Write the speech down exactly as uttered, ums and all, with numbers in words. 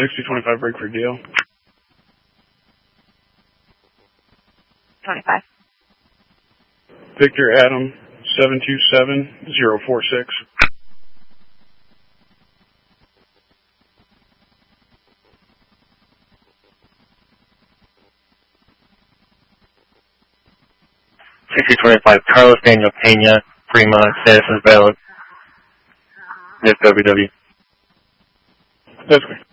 sixty twenty-five break for deal. twenty-five. Victor Adam, seven two seven zero four six. sixty twenty-five, Carlos Daniel Pena, Fremont, status is valid. Yes, W W. That's great.